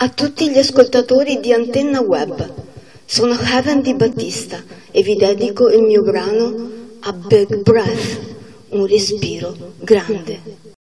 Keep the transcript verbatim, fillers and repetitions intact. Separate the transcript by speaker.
Speaker 1: A tutti gli ascoltatori di Antenna Web, sono Heaven Di Battista e vi dedico il mio brano A Big Breath, un respiro grande.